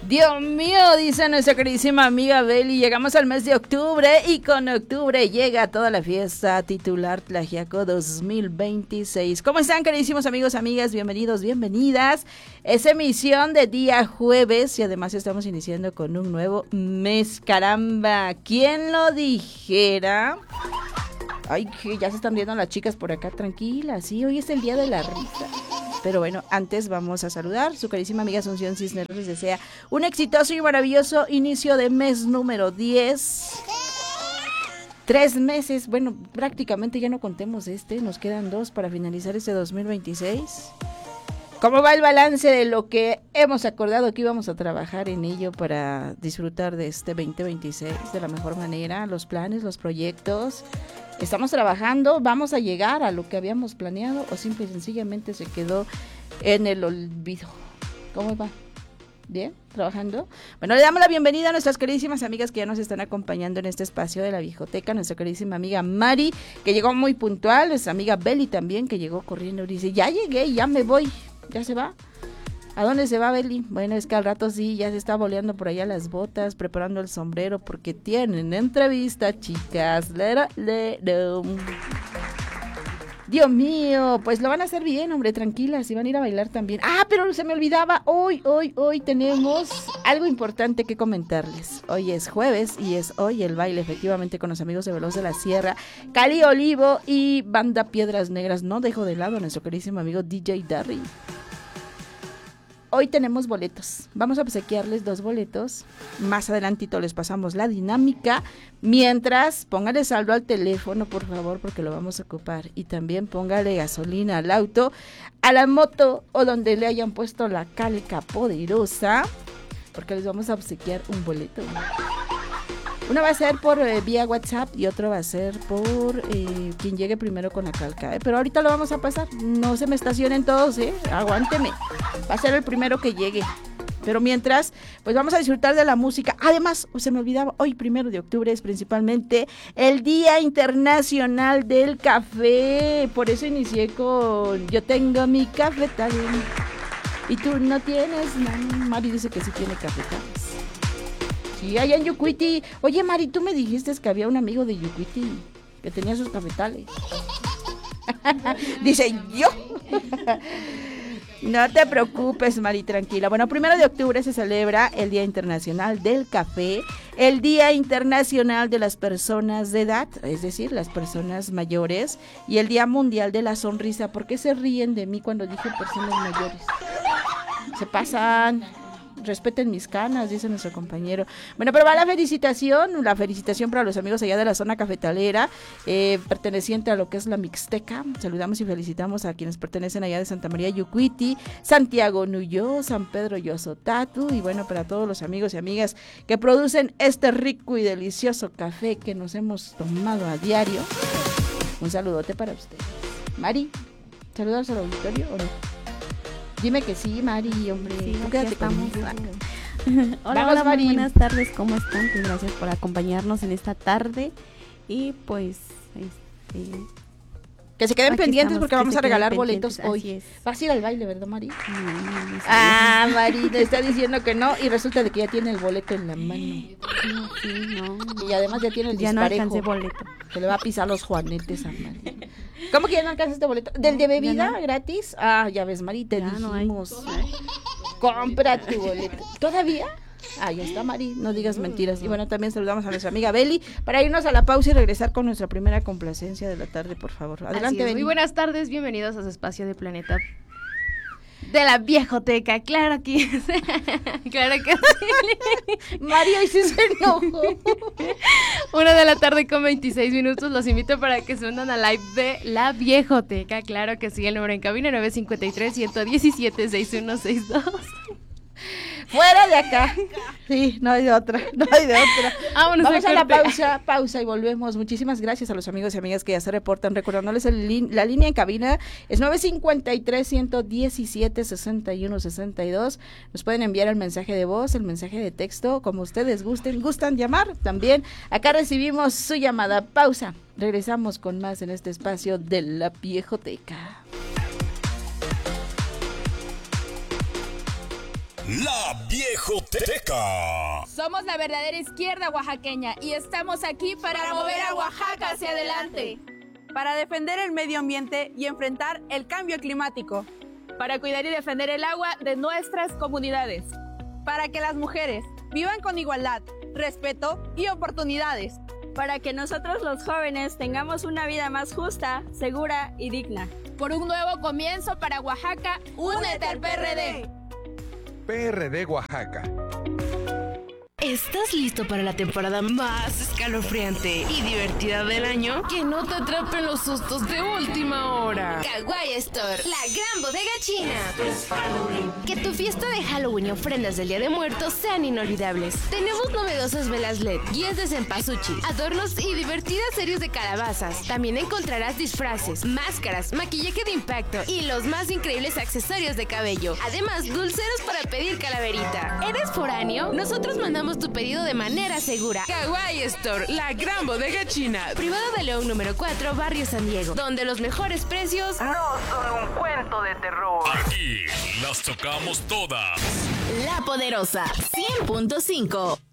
Dios mío, dice nuestra queridísima amiga Beli, llegamos al mes de octubre y con octubre llega toda la fiesta titular Tlaxiaco 2026. ¿Cómo están, queridísimos amigos, amigas? Bienvenidos, bienvenidas. Es emisión de día jueves y además estamos iniciando con un nuevo mes. Caramba, ¿quién lo dijera? Ay, que ya se están viendo las chicas por acá, tranquilas, sí, hoy es el día de la risa. Pero bueno, antes vamos a saludar. Su carísima amiga Asunción Cisneros les desea un exitoso y maravilloso inicio de mes número 10. 3 meses, bueno, prácticamente ya no contemos nos quedan 2 para finalizar este 2026. ¿Cómo va el balance de lo que hemos acordado que íbamos a trabajar en ello para disfrutar de este 2026 de la mejor manera? Los planes, los proyectos. ¿Estamos trabajando? ¿Vamos a llegar a lo que habíamos planeado? ¿O simple y sencillamente se quedó en el olvido? ¿Cómo va? ¿Bien? ¿Trabajando? Bueno, le damos la bienvenida a nuestras queridísimas amigas que ya nos están acompañando en este espacio de la Viejoteca. Nuestra queridísima amiga Mari, que llegó muy puntual. Nuestra amiga Beli también, que llegó corriendo y dice, ya llegué, ya me voy. ¿Ya se va? ¿A dónde se va, Beli? Bueno, es que al rato sí, ya se está boleando por allá las botas, preparando el sombrero, porque tienen entrevista, chicas. Dios mío, pues lo van a hacer bien, hombre, tranquilas, y van a ir a bailar también. Ah, pero se me olvidaba, hoy tenemos algo importante que comentarles. Hoy es jueves y es hoy el baile, efectivamente, con los amigos de Veloz de la Sierra, Cali Olivo y Banda Piedras Negras. No dejo de lado a nuestro queridísimo amigo DJ Darry. Hoy tenemos boletos, vamos a obsequiarles 2 boletos, más adelantito les pasamos la dinámica, mientras póngale saldo al teléfono por favor porque lo vamos a ocupar y también póngale gasolina al auto, a la moto o donde le hayan puesto la calca poderosa porque les vamos a obsequiar un boleto. Uno va a ser por vía WhatsApp y otro va a ser por quien llegue primero con la calca, pero ahorita lo vamos a pasar, no se me estacionen todos, aguánteme, va a ser el primero que llegue, pero mientras, pues vamos a disfrutar de la música. Además, se me olvidaba, hoy 1 de octubre es principalmente el Día Internacional del Café, por eso inicié con Yo tengo mi cafetal y tú no tienes, Mari dice que sí tiene cafetal. Sí, allá en Yucuiti. Oye, Mari, tú me dijiste que había un amigo de Yucuiti que tenía sus cafetales. Dice yo. No te preocupes, Mari, tranquila. Bueno, 1 de octubre se celebra el Día Internacional del Café, el Día Internacional de las Personas de Edad, es decir, las personas mayores, y el Día Mundial de la Sonrisa. ¿Por qué se ríen de mí cuando dije personas mayores? Se pasan. Respeten mis canas, dice nuestro compañero. Bueno, pero va la felicitación para los amigos allá de la zona cafetalera, perteneciente a lo que es la Mixteca. Saludamos y felicitamos a quienes pertenecen allá de Santa María Yucuiti, Santiago Nuyó, San Pedro Yosotatu, y bueno, para todos los amigos y amigas que producen este rico y delicioso café que nos hemos tomado a diario. Un saludote para ustedes. Mari, ¿saludos al auditorio o no? Dime que sí, Mari, hombre. Sí, quédate estamos. Hola, Mari. Buenas tardes, ¿cómo están? Pues gracias por acompañarnos en esta tarde. Y pues, que se queden pendientes estamos, porque vamos a regalar boletos hoy. hoy. Vas a ir al baile, ¿verdad, Mari? No, Mari, te está diciendo que no y resulta de que ya tiene el boleto en la mano. No. Y además ya tiene el ya disparejo. No alcancé boleto. Que le va a pisar los juanetes a Mari. ¿Cómo que ya no alcanzas este boleto? ¿Del de bebida gratis? Ah, ya ves, Mari, te dijimos. Compra tu boleto. ¿Todavía? Ya está, Mari, no digas mentiras. Y bueno, también saludamos a nuestra amiga Beli para irnos a la pausa y regresar con nuestra primera complacencia de la tarde, por favor. Adelante, Beli. Muy buenas tardes, bienvenidos a su espacio de Planeta de la Viejoteca. Claro que sí. Mari hoy sí se enojó. 1:26 p.m. Los invito para que se unan al live de la Viejoteca. Claro que sí, el número en cabina 953-117-6162. Fuera de acá. Sí, no hay de otra. Vamos a la pausa y volvemos. Muchísimas gracias a los amigos y amigas que ya se reportan. Recordándoles la línea en cabina es 953-117-6162. Nos pueden enviar el mensaje de voz, el mensaje de texto, como ustedes gustan llamar. También acá recibimos su llamada. Pausa. Regresamos con más en este espacio de la Viejoteca. La Viejoteca. Somos la verdadera izquierda oaxaqueña y estamos aquí para mover a Oaxaca hacia adelante. Para defender el medio ambiente y enfrentar el cambio climático. Para cuidar y defender el agua de nuestras comunidades. Para que las mujeres vivan con igualdad, respeto y oportunidades. Para que nosotros los jóvenes tengamos una vida más justa, segura y digna. Por un nuevo comienzo para Oaxaca, únete al PRD. PRD Oaxaca. ¿Estás listo para la temporada más escalofriante y divertida del año? Que no te atrapen los sustos de última hora. Kawaii Store, la gran bodega china. Que tu fiesta de Halloween y ofrendas del Día de Muertos sean inolvidables. Tenemos novedosas velas LED, guías de cempasúchil, adornos y divertidas series de calabazas. También encontrarás disfraces, máscaras, maquillaje de impacto y los más increíbles accesorios de cabello. Además, dulceros para pedir calaverita. ¿Eres foráneo? Nosotros mandamos tu pedido de manera segura. Kawaii Store, la gran bodega china. Privado de León número 4, Barrio San Diego, donde los mejores precios no son un cuento de terror. Aquí las tocamos todas. La Poderosa 100.5.